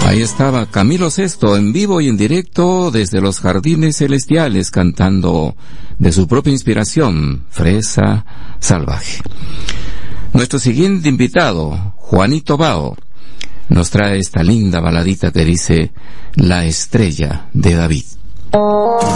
Ahí estaba Camilo Sesto en vivo y en directo desde los Jardines Celestiales cantando de su propia inspiración, Fresa Salvaje. Nuestro siguiente invitado, Juanito Bao, nos trae esta linda baladita que dice La Estrella de David.